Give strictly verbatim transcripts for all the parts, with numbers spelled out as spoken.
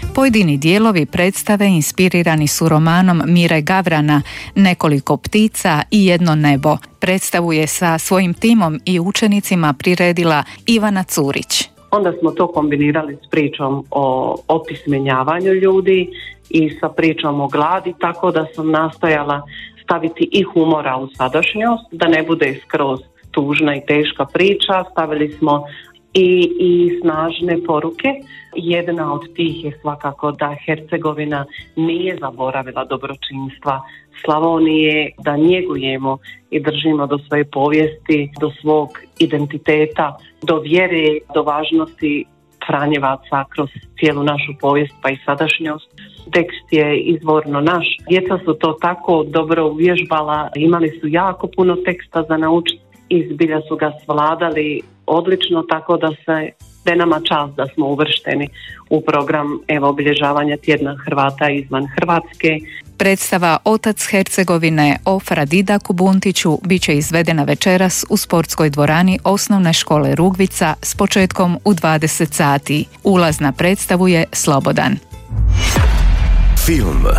Pojedini dijelovi predstave inspirirani su romanom Mire Gavrana Nekoliko ptica i jedno nebo. Predstavu je sa svojim timom i učenicima priredila Ivana Curić. Onda smo to kombinirali s pričom o opismenjavanju ljudi i sa pričom o gladi, tako da sam nastojala staviti i humora u sadašnjost, da ne bude skroz tužna i teška priča. Stavili smo i, i snažne poruke. Jedna od tih je svakako da Hercegovina nije zaboravila dobročinstva Slavonije, da njegujemo i držimo do svoje povijesti, do svog identiteta, do vjere, do važnosti Franjevaca kroz cijelu našu povijest pa i sadašnjost. Tekst je izvorno naš. Djeca su to tako dobro uvježbala, imali su jako puno teksta za naučiti i zbilja su ga svladali odlično, tako da se da je nama čast da smo uvršteni u program evo obilježavanja tjedna Hrvata izvan Hrvatske. Predstava Otac Hercegovine o Fradidaku Buntiću bit će izvedena večeras u sportskoj dvorani Osnovne škole Rugvica s početkom u dvadeset sati. Ulaz na predstavu je slobodan. Film.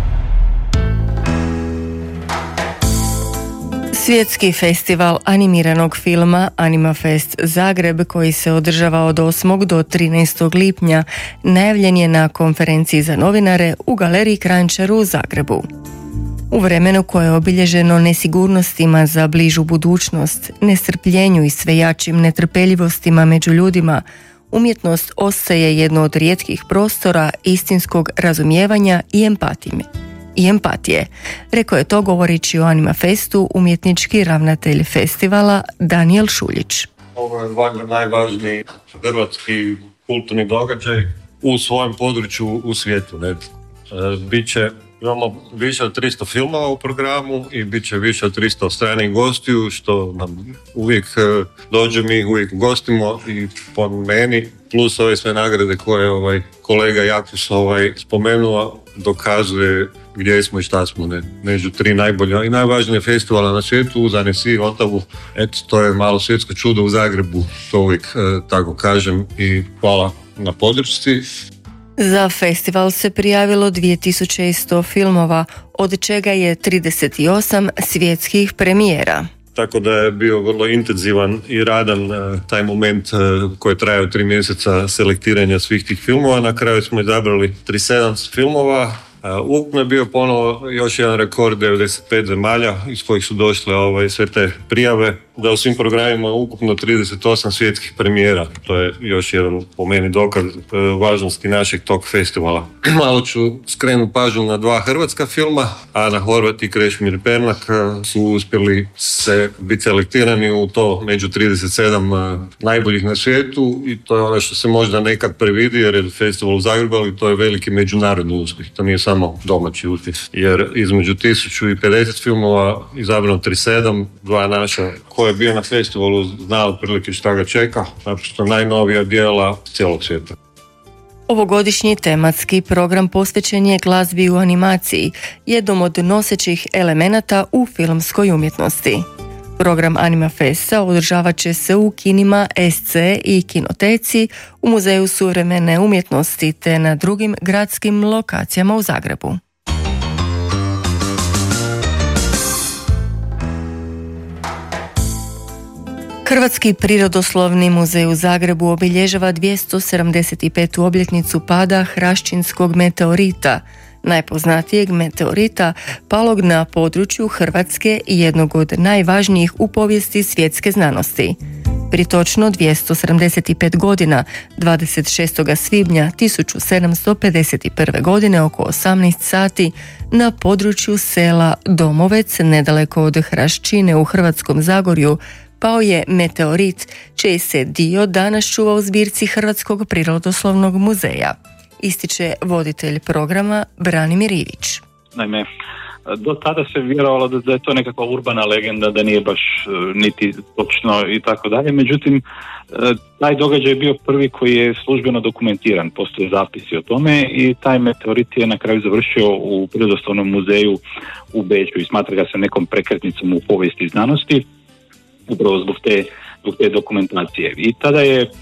Svjetski festival animiranog filma Animafest Zagreb, koji se održava od osmog do trinaestog lipnja, najavljen je na konferenciji za novinare u Galeriji Kranjčar u Zagrebu. U vremenu koje je obilježeno nesigurnostima za bližu budućnost, nestrpljenju i sve jačim netrpeljivostima među ljudima, umjetnost ostaje jedno od rijetkih prostora istinskog razumijevanja i empatije. i empatije. Rekao je to govoreći o Animafestu umjetnički ravnatelj festivala Danijel Šuljić. Ovo je valjda najvažniji hrvatski kulturni događaj u svojem području u svijetu. Ne? Biće, imamo više od tristo filmova u programu i bit će više od tristo stranih gostiju, što nam uvijek dođe, mi uvijek gostimo i po meni, plus ove sve nagrade koje ovaj kolega Jakus ovaj spomenuo, dokazuje gdje smo i šta smo, ne? Među tri najbolja i najvažnije festivala na svijetu, uz Annecy, Ottawu. Eto, to je malo svjetsko čudo u Zagrebu, to uvijek e, tako kažem, i hvala na podršci. Za festival se prijavilo dvije tisuće sto filmova, od čega je trideset osam svjetskih premijera. Tako da je bio vrlo intenzivan i radan uh, taj moment uh, koji je trajao tri mjeseca selektiranja svih tih filmova. Na kraju smo izabrali trideset sedam filmova. Uh, ukupno je bio ponovo još jedan rekord, devedeset pet zemalja iz kojih su došle ovaj, sve te prijave. Da u svim programima ukupno trideset osam svjetskih premijera. To je još jedan po meni dokaz uh, važnosti našeg tog festivala. Malo ću skrenuti pažnju na dva hrvatska filma. Ana Horvat i Krešimir Pernak uh, su uspjeli se biti selektirani u to među trideset sedam uh, najboljih na svijetu i to je ono što se možda nekad previdi jer je festival u Zagrebu, ali to je veliki međunarodni uspjeh. To nije samo domaći uspjeh. Jer između tisuću pedeset filmova izabrano trideset sedam, dva naša koje je bio na festivalu zna otprilike šta ga čeka, naprosto najnovija djela cijelog svijeta. Ovogodišnji tematski program posvećen je glazbi u animaciji, jednom od nosećih elemenata u filmskoj umjetnosti. Program Animafesta održavat će se u kinima S C i Kinoteci, u Muzeju suvremene umjetnosti te na drugim gradskim lokacijama u Zagrebu. Hrvatski prirodoslovni muzej u Zagrebu obilježava dvjesto sedamdeset petu obljetnicu pada Hraščinskog meteorita, najpoznatijeg meteorita palog na području Hrvatske i jednog od najvažnijih u povijesti svjetske znanosti. Prije točno dvjesto sedamdeset pet godina, dvadeset šestog svibnja tisuću sedamsto pedeset prve. godine oko osamnaest sati, na području sela Domovec, nedaleko od Hraščine u Hrvatskom Zagorju, pao je meteorit, čiji se dio danas čuva u zbirci Hrvatskog prirodoslovnog muzeja, ističe voditelj programa Branimir Ivić. Naime, do tada se vjerovalo da, da je to nekakva urbana legenda, da nije baš niti točno i tako dalje. Međutim, taj događaj je bio prvi koji je službeno dokumentiran, postoje zapisi o tome i taj meteorit je na kraju završio u Prirodoslovnom muzeju u Beču i smatra ga se nekom prekretnicom u povijesti znanosti, upravo zbog te, zbog te dokumentacije. I tada je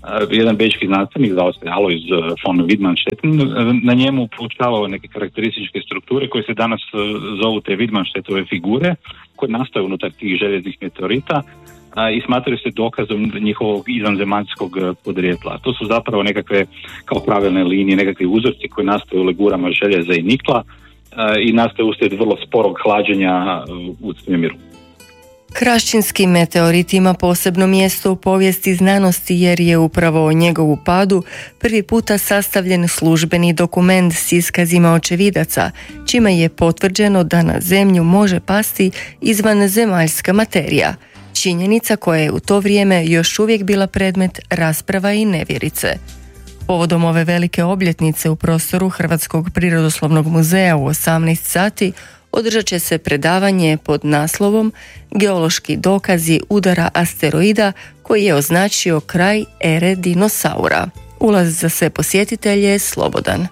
jedan bečki znanstvenik, zvao se Alois von Widmanštetten, na njemu poučavao neke karakterističke strukture koje se danas zovu te Widmanštetove figure, koje nastaju unutar tih željeznih meteorita i smatraju se dokazom njihovog izvanzemaljskog podrijetla. To su zapravo nekakve kao pravilne linije, nekakvi uzorci koji nastaju u legurama željeza i nikla i nastaju uslijed vrlo sporog hlađenja u svemiru. Hraščinski meteorit ima posebno mjesto u povijesti znanosti jer je upravo o njegovu padu prvi puta sastavljen službeni dokument s iskazima očevidaca, čime je potvrđeno da na zemlju može pasti izvanzemaljska materija, činjenica koja je u to vrijeme još uvijek bila predmet rasprava i nevjerice. Povodom ove velike obljetnice u prostoru Hrvatskog prirodoslovnog muzeja u osamnaest sati održat će se predavanje pod naslovom Geološki dokazi udara asteroida koji je označio kraj ere dinosaura. Ulaz za sve posjetitelje je slobodan.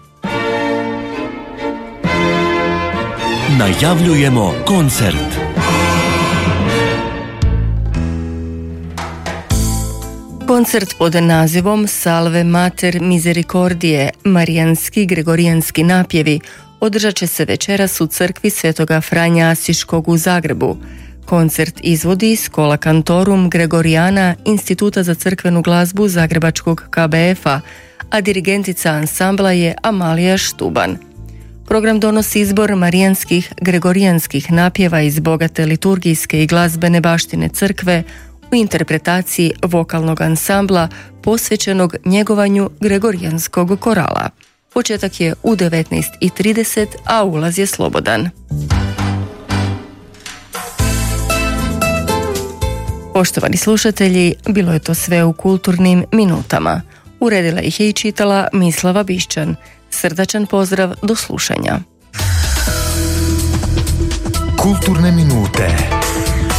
Najavljujemo koncert. Koncert pod nazivom Salve Mater Misericordije, marijanski gregorijanski napjevi, održat će se večeras u crkvi Svetoga Franja Asiškog u Zagrebu. Koncert izvodi Schola Cantorum Gregorijana Instituta za crkvenu glazbu Zagrebačkog K B F-a, a dirigentica ansambla je Amalija Štuban. Program donosi izbor marijanskih gregorijanskih napjeva iz bogate liturgijske i glazbene baštine crkve u interpretaciji vokalnog ansambla posvećenog njegovanju gregorijanskog korala. Početak je u devetnaest i trideset, a ulaz je slobodan. Poštovani slušatelji, bilo je to sve u kulturnim minutama. Uredila ih je i čitala Mislava Bišćan. Srdačan pozdrav, do slušanja. Kulturne minute.